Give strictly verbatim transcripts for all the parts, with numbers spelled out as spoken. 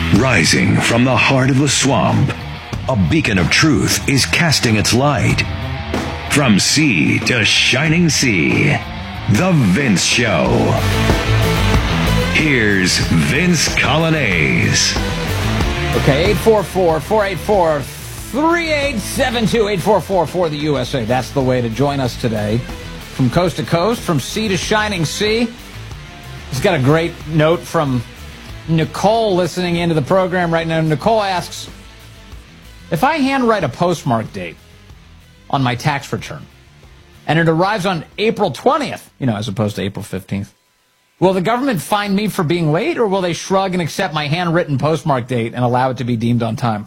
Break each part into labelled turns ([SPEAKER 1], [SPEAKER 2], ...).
[SPEAKER 1] Rising from the heart of the swamp, a beacon of truth is casting its light. From sea to shining sea, The Vince Show. Here's Vince Coglianese.
[SPEAKER 2] Okay, eight four four, four eight four, three eight seven two, eight four four for the U S A. That's the way to join us today. From coast to coast, from sea to shining sea. He's got a great note from Nicole listening into the program right now. Nicole asks, if I handwrite a postmark date on my tax return and it arrives on April twentieth, you know, as opposed to April fifteenth, will the government fine me for being late, or will they shrug and accept my handwritten postmark date and allow it to be deemed on time?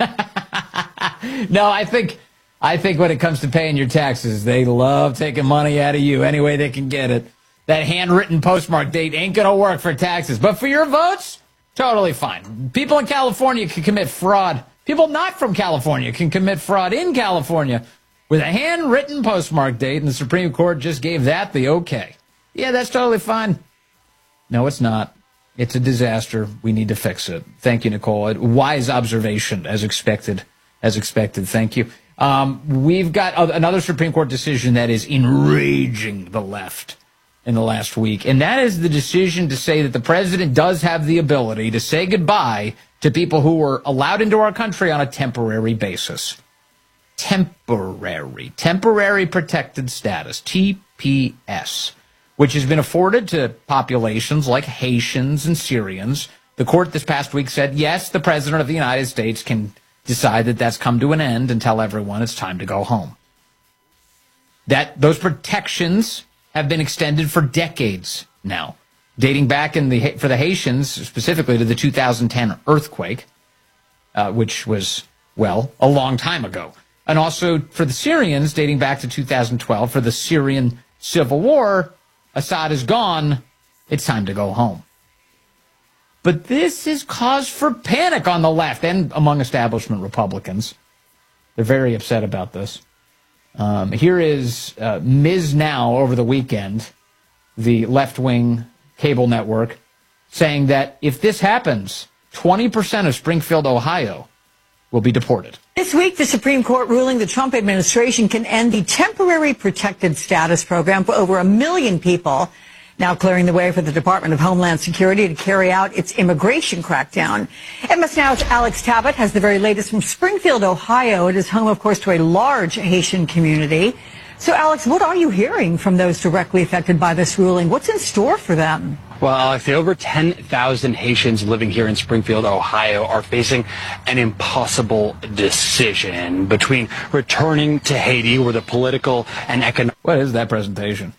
[SPEAKER 2] No, I think I think when it comes to paying your taxes, they love taking money out of you any way they can get it. That handwritten postmark date ain't going to work for taxes. But for your votes, totally fine. People in California can commit fraud. People not from California can commit fraud in California with a handwritten postmark date, and the Supreme Court just gave that the okay. Yeah, that's totally fine. No, it's not. It's a disaster. We need to fix it. Thank you, Nicole. A wise observation, as expected. As expected. Thank you. Um, we've got another Supreme Court decision that is enraging the left in the last week, and that is the decision to say that the president does have the ability to say goodbye to people who were allowed into our country on a temporary basis. Temporary. Temporary protected status, T P S, which has been afforded to populations like Haitians and Syrians. The court this past week said, yes, the president of the United States can decide that that's come to an end and tell everyone it's time to go home. That those protections have been extended for decades now, dating back in the for the Haitians specifically to the two thousand ten earthquake, uh, which was, well, a long time ago. And also for the Syrians, dating back to two thousand twelve, for the Syrian civil war. Assad is gone. It's time to go home. But this is cause for panic on the left and among establishment Republicans. They're very upset about this. Um, here is uh, Miz Now over the weekend, the left-wing cable network, saying that if this happens, twenty percent of Springfield, Ohio, will be deported.
[SPEAKER 3] This week, the Supreme Court ruling the Trump administration can end the temporary protected status program for over a million people, now clearing the way for the Department of Homeland Security to carry out its immigration crackdown. M S Now's Alex Tabbitt has the very latest from Springfield, Ohio. It is home, of course, to a large Haitian community. So, Alex, what are you hearing from those directly affected by this ruling? What's in store for them?
[SPEAKER 4] Well, Alex, the over ten thousand Haitians living here in Springfield, Ohio, are facing an impossible decision between returning to Haiti, where the political and economic...
[SPEAKER 2] What is that presentation?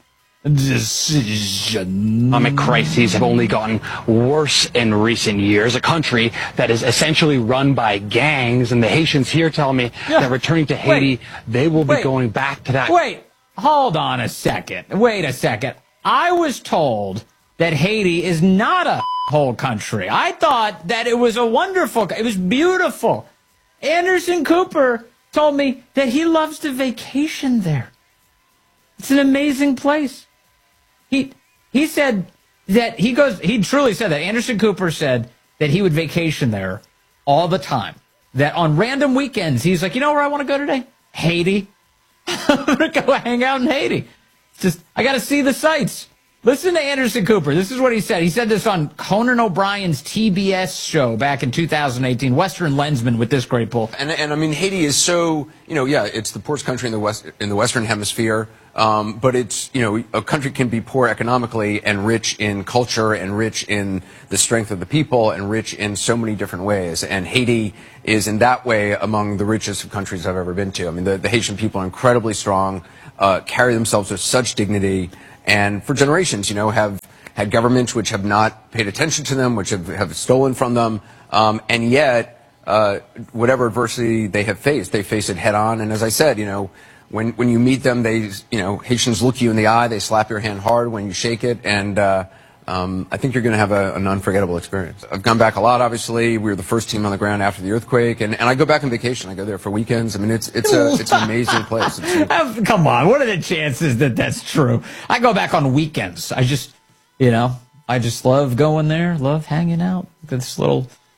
[SPEAKER 2] Decision.
[SPEAKER 4] Economic crises have only gotten worse in recent years. A country that is essentially run by gangs, and the Haitians here tell me yeah. that returning to Haiti, wait, they will be wait, going back to that.
[SPEAKER 2] Wait, hold on a second. Wait a second. I was told that Haiti is not a whole country. I thought that it was a wonderful, it was beautiful. Anderson Cooper told me that he loves to vacation there. It's an amazing place. He he said that he goes, he truly said that. Anderson Cooper said that he would vacation there all the time. That on random weekends, he's like, you know where I want to go today? Haiti. I'm going to go hang out in Haiti. It's just, I got to see the sights. Listen to Anderson Cooper. This is what he said. He said this on Conan O'Brien's T B S show back in two thousand eighteen. Western Lensman with this great pull.
[SPEAKER 5] And, and I mean, Haiti is so, you know, yeah, it's the poorest country in the West, in the Western Hemisphere. Um, but it's, you know, a country can be poor economically and rich in culture and rich in the strength of the people and rich in so many different ways. And Haiti is in that way among the richest of countries I've ever been to. I mean, the, the Haitian people are incredibly strong, uh, carry themselves with such dignity, and for generations, you know, have had governments which have not paid attention to them, which have, have stolen from them, um, and yet, uh, whatever adversity they have faced, they face it head on. And as I said, you know, when when you meet them, they, you know, Haitians look you in the eye, they slap your hand hard when you shake it, and uh, um, I think you're going to have a, an unforgettable experience. I've gone back a lot, obviously. We were the first team on the ground after the earthquake, and, and I go back on vacation. I go there for weekends. I mean, it's it's a it's an amazing place. It's,
[SPEAKER 2] Come on, what are the chances that that's true? I go back on weekends. I just, you know, I just love going there, love hanging out. This little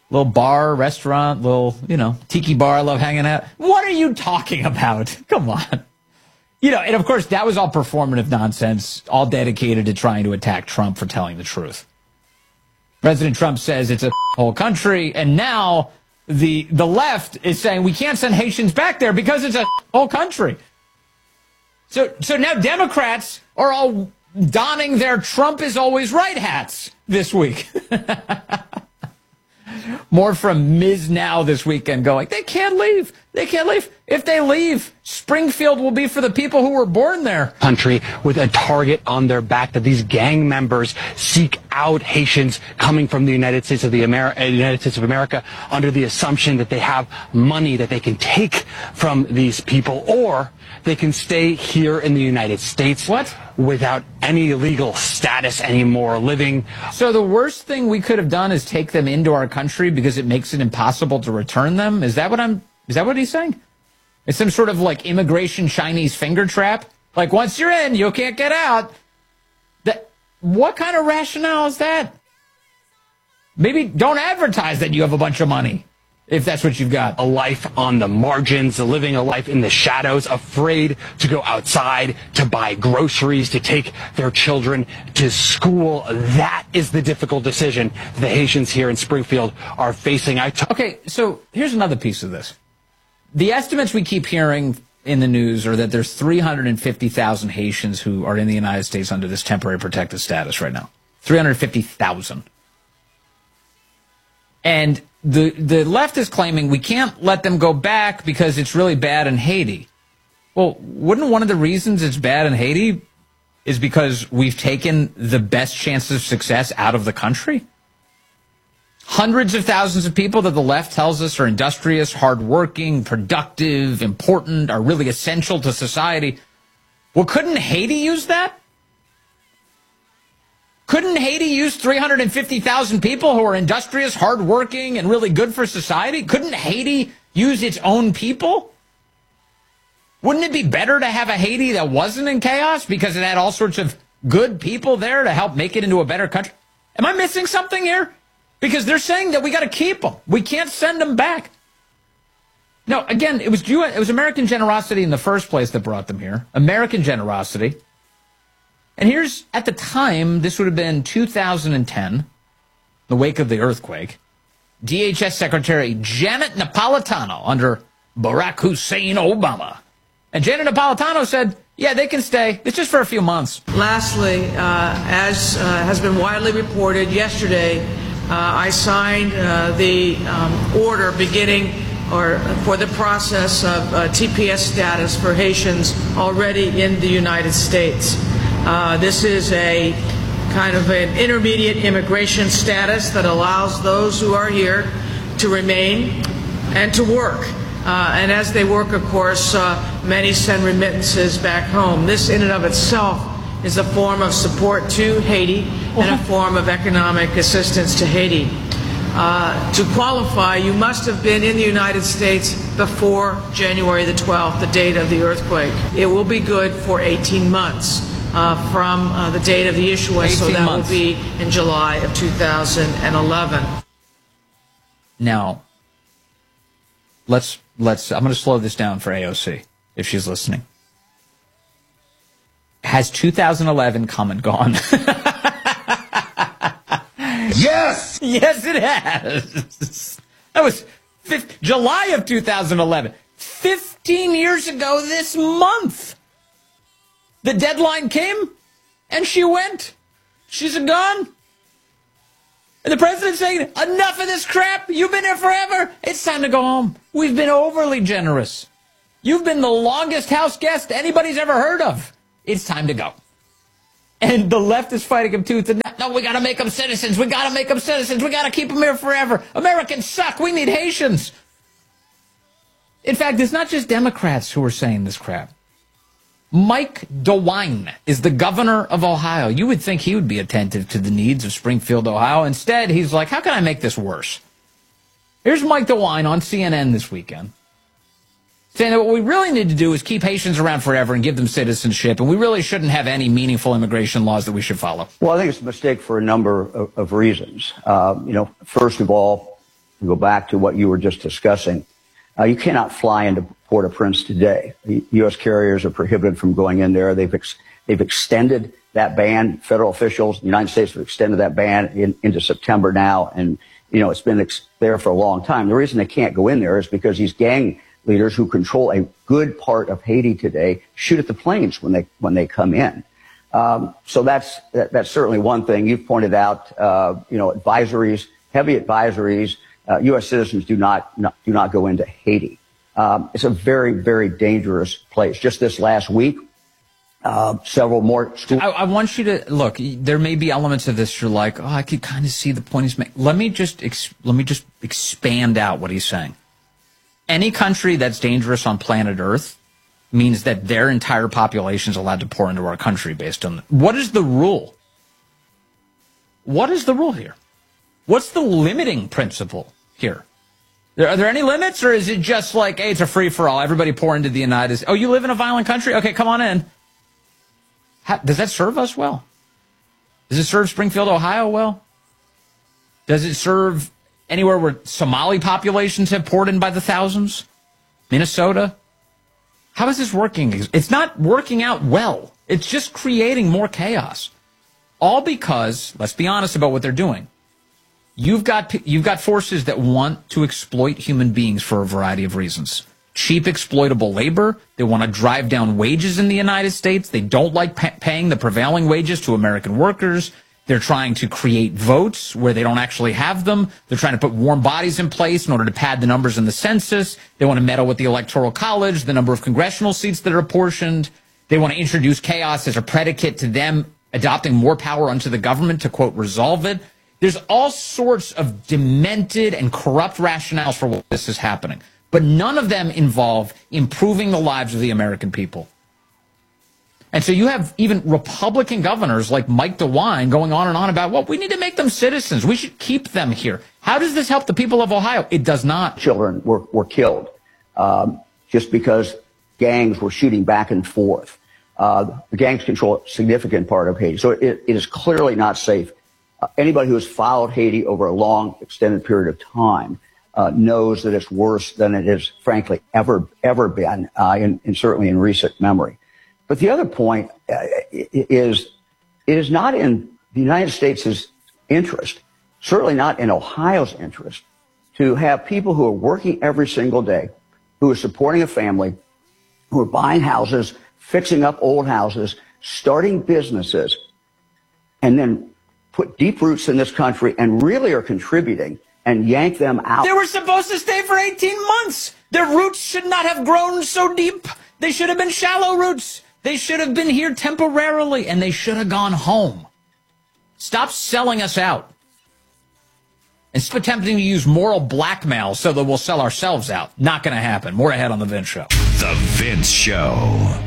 [SPEAKER 2] little bar, restaurant, little, you know, tiki bar, I love hanging out. What are you talking about? Come on. You know, and of course, that was all performative nonsense, all dedicated to trying to attack Trump for telling the truth. President Trump says it's a whole country, and now the the left is saying we can't send Haitians back there because it's a whole country. So, so now Democrats are all donning their Trump is always right hats this week. More from Miz Now this weekend going, they can't leave. They can't leave. If they leave, Springfield will be for the people who were born there.
[SPEAKER 4] Country with a target on their back that these gang members seek out Haitians coming from the United States of the Ameri- United States of America under the assumption that they have money that they can take from these people, or they can stay here in the United States.
[SPEAKER 2] What?
[SPEAKER 4] Without any legal status anymore, living.
[SPEAKER 2] So the worst thing we could have done is take them into our country because it makes it impossible to return them? Is that what I'm, is that what he's saying? It's some sort of like immigration Chinese finger trap? Like once you're in, you can't get out. That, what kind of rationale is that? Maybe don't advertise that you have a bunch of money, if that's what you've got.
[SPEAKER 4] A life on the margins, living a life in the shadows, afraid to go outside, to buy groceries, to take their children to school. That is the difficult decision the Haitians here in Springfield are facing. I t-
[SPEAKER 2] okay, so here's another piece of this. The estimates we keep hearing in the news are that there's three hundred fifty thousand Haitians who are in the United States under this temporary protected status right now. three hundred fifty thousand. And the the left is claiming we can't let them go back because it's really bad in Haiti. Well, wouldn't one of the reasons it's bad in Haiti is because we've taken the best chances of success out of the country? Hundreds of thousands of people that the left tells us are industrious, hardworking, productive, important, are really essential to society. Well, couldn't Haiti use that? Couldn't Haiti use three hundred fifty thousand people who are industrious, hardworking, and really good for society? Couldn't Haiti use its own people? Wouldn't it be better to have a Haiti that wasn't in chaos because it had all sorts of good people there to help make it into a better country? Am I missing something here? Because they're saying that we got to keep them. We can't send them back. No, again, it was it was American generosity in the first place that brought them here. American generosity. And here's, at the time, this would have been two thousand ten, the wake of the earthquake. D H S Secretary Janet Napolitano under Barack Hussein Obama. And Janet Napolitano said, yeah, they can stay. It's just for a few months.
[SPEAKER 6] Lastly, uh, as uh, has been widely reported yesterday, uh, I signed uh, the um, order beginning or for the process of uh, T P S status for Haitians already in the United States. Uh, this is a kind of an intermediate immigration status that allows those who are here to remain and to work. Uh, and as they work, of course, uh, many send remittances back home. This in and of itself is a form of support to Haiti and a form of economic assistance to Haiti. Uh, to qualify, you must have been in the United States before January the twelfth, the date of the earthquake. It will be good for eighteen months. Uh, from uh, the date of the issuance, so that months. Will be in July of two thousand eleven.
[SPEAKER 2] Now, let's let's. I'm going to slow this down for A O C if she's listening. Has two thousand eleven come and gone?
[SPEAKER 1] Yes,
[SPEAKER 2] yes, it has. That was fifth, July of two thousand eleven. Fifteen years ago this month. The deadline came, and she went. She's a gone. And the president's saying, enough of this crap. You've been here forever. It's time to go home. We've been overly generous. You've been the longest house guest anybody's ever heard of. It's time to go. And the left is fighting him tooth and nail. No, we got to make them citizens. We got to make them citizens. We got to keep them here forever. Americans suck. We need Haitians. In fact, it's not just Democrats who are saying this crap. Mike DeWine is the governor of Ohio. You would think he would be attentive to the needs of Springfield, Ohio. Instead, he's like, how can I make this worse? Here's Mike DeWine on C N N this weekend, saying that what we really need to do is keep Haitians around forever and give them citizenship, and we really shouldn't have any meaningful immigration laws that we should follow.
[SPEAKER 7] Well, I think it's a mistake for a number of, of reasons. Uh, you know, first of all, to go back to what you were just discussing, uh, you cannot fly into Port-au-Prince today. The U S carriers are prohibited from going in there. They've ex- they've extended that ban. Federal officials in the United States have extended that ban in, into September now, and you know it's been ex- there for a long time. The reason they can't go in there is because these gang leaders who control a good part of Haiti today shoot at the planes when they when they come in. Um, so that's that, that's certainly one thing. You've pointed out, uh, you know, advisories, heavy advisories. Uh, U S citizens do not, not do not go into Haiti. Um, it's a very, very dangerous place. Just this last week, uh, several more schools.
[SPEAKER 2] I, I want you to look. There may be elements of this you're like, oh, I could kind of see the point he's making. Let me just ex- let me just expand out what he's saying. Any country that's dangerous on planet Earth means that their entire population is allowed to pour into our country based on what is the rule? What is the rule here? What's the limiting principle here? Are there any limits, or is it just like, hey, it's a free-for-all, everybody pour into the United States? Oh, you live in a violent country? Okay, come on in. How, does that serve us well? Does it serve Springfield, Ohio well? Does it serve anywhere where Somali populations have poured in by the thousands? Minnesota? How is this working? It's not working out well. It's just creating more chaos. All because, let's be honest about what they're doing. You've got you've got forces that want to exploit human beings for a variety of reasons. Cheap, exploitable labor. They want to drive down wages in the United States. They don't like pa- paying the prevailing wages to American workers. They're trying to create votes where they don't actually have them. They're trying to put warm bodies in place in order to pad the numbers in the census. They want to meddle with the Electoral College, the number of congressional seats that are apportioned. They want to introduce chaos as a predicate to them adopting more power unto the government to, quote, resolve it. There's all sorts of demented and corrupt rationales for why this is happening. But none of them involve improving the lives of the American people. And so you have even Republican governors like Mike DeWine going on and on about, well, we need to make them citizens. We should keep them here. How does this help the people of Ohio? It does not.
[SPEAKER 7] Children were, were killed um, just because gangs were shooting back and forth. Uh, the gangs control a significant part of Haiti. So it, it is clearly not safe. Uh, anybody who has followed Haiti over a long, extended period of time uh, knows that it's worse than it has, frankly, ever, ever been, uh, in, in certainly in recent memory. But the other point uh, is it is not in the United States' interest, certainly not in Ohio's interest, to have people who are working every single day, who are supporting a family, who are buying houses, fixing up old houses, starting businesses, and then put deep roots in this country and really are contributing and yank them out.
[SPEAKER 2] They were supposed to stay for eighteen months. Their roots should not have grown so deep. They should have been shallow roots. They should have been here temporarily, and they should have gone home. Stop selling us out. And stop attempting to use moral blackmail so that we'll sell ourselves out. Not going to happen. More ahead on The Vince Show.
[SPEAKER 1] The Vince Show.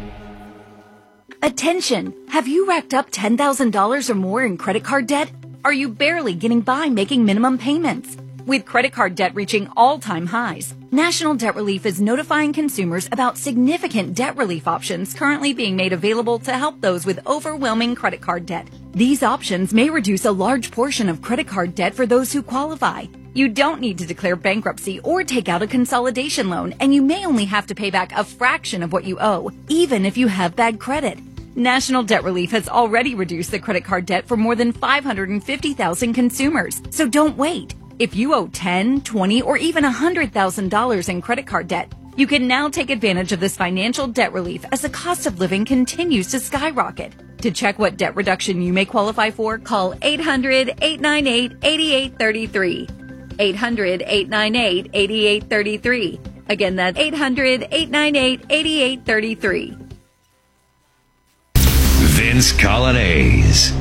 [SPEAKER 8] Attention! Have you racked up ten thousand dollars or more in credit card debt? Are you barely getting by making minimum payments? With credit card debt reaching all-time highs, National Debt Relief is notifying consumers about significant debt relief options currently being made available to help those with overwhelming credit card debt. These options may reduce a large portion of credit card debt for those who qualify. You don't need to declare bankruptcy or take out a consolidation loan, and you may only have to pay back a fraction of what you owe, even if you have bad credit. National Debt Relief has already reduced the credit card debt for more than five hundred fifty thousand consumers, so don't wait. If you owe ten, twenty, or even one hundred thousand dollars in credit card debt, you can now take advantage of this financial debt relief as the cost of living continues to skyrocket. To check what debt reduction you may qualify for, call eight hundred, eight nine eight, eight eight three three. eight hundred, eight nine eight, eight eight three three. Again, that's eight hundred, eight nine eight, eight eight three three.
[SPEAKER 1] Vince Coglianese.